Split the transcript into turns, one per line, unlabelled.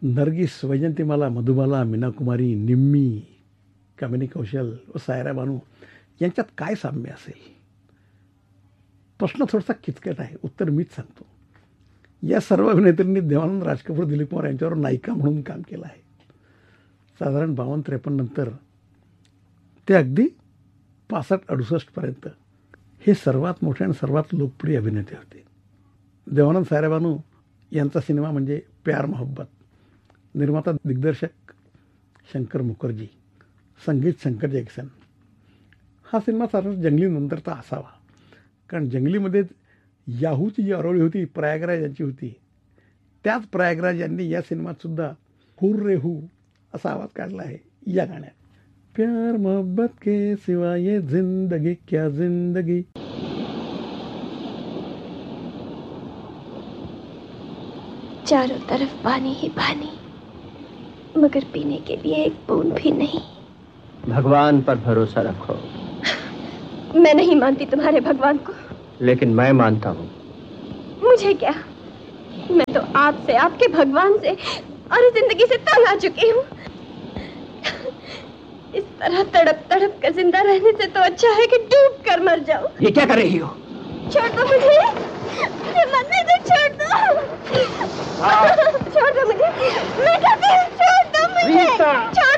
नरगिस, वैजंतीमाला, मधुबाला, मीनाकुमारी, निम्मी, कामिनी कौशल व सायरा बानू यांच्यात काय साम्य असेल? प्रश्न थोडासा किचकट आहे, उत्तर मीच सांगतो. या सर्व अभिनेत्रींनी देवानंद राजकपूर, दिलीप कुमार यांच्यावर नायिका म्हणून काम केलं आहे. साधारण 52-53 नंतर ते अगदी 65-68 पर्यंत हे सर्वात मोठे आणि सर्वात लोकप्रिय अभिनेते होते. देवानंद सायरा बानू यांचा सिनेमा म्हणजे प्यार मोहब्बत. निर्माता दिग्दर्शक शंकर मुखर्जी, संगीत शंकर जॅक्सन. हा सिनेमा साधारण जंगली नंतरचा असावा, कारण जंगलीमध्ये याहूची जी अरोळी होती, प्रयागराज यांची होती, त्याच प्रयागराज यांनी या सिनेमात सुद्धा हुर रे हू असा आवाज काढला आहे या गाण्यात. प्यार मोहब्बत के सिवा ये जिंदगी क्या जिंदगी.
चारों तरफ पानी ही पानी, मगर पीने के लिए एक बूंद भी नहीं.
भगवान पर भरोसा रखो.
मैं नहीं मानती तुम्हारे भगवान को.
लेकिन मैं मानता हूँ.
मुझे क्या, मैं तो आपसे, आपके भगवान से और जिंदगी से तंग आ चुकी हूँ. इस तरह तड़प तड़प कर जिंदा रहने से तो अच्छा है कि डूब कर मर जाऊं.
ये क्या कर रही हो?
छोड़ दो मुझे, मरने दो, छोड़ दो. छोड़ दो मुझे, मैं कहती हूँ छोड़ दो मुझे. छोड़